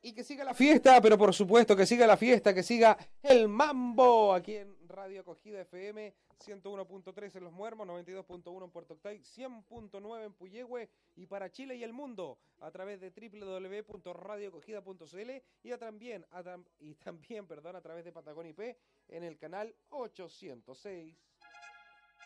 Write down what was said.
Y que siga la fiesta, pero por supuesto que siga la fiesta, que siga el mambo aquí en Radio Acogida FM, 101.3 en Los Muermos, 92.1 en Puerto Octay, 100.9 en Puyehue y para Chile y el mundo a través de www.radioacogida.cl y también a través de Patagón IP en el canal 806.